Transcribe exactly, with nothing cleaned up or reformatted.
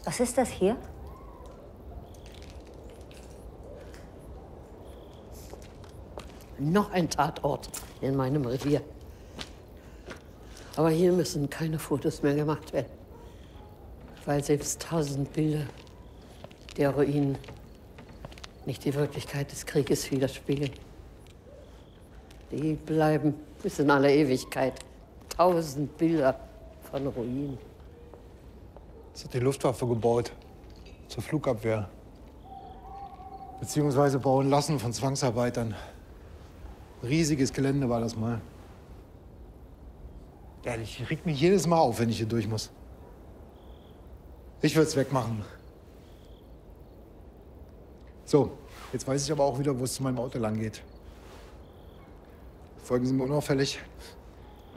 Was ist das hier? Noch ein Tatort in meinem Revier. Aber hier müssen keine Fotos mehr gemacht werden. Weil selbst tausend Bilder der Ruinen nicht die Wirklichkeit des Krieges widerspiegeln. Die bleiben bis in alle Ewigkeit. Tausend Bilder von Ruinen. Das hat die Luftwaffe gebaut. Zur Flugabwehr. Beziehungsweise bauen lassen von Zwangsarbeitern. Riesiges Gelände war das mal. Ja, ich reg mich jedes Mal auf, wenn ich hier durch muss. Ich würde es wegmachen. So, jetzt weiß ich aber auch wieder, wo es zu meinem Auto lang geht. Folgen Sie mir unauffällig.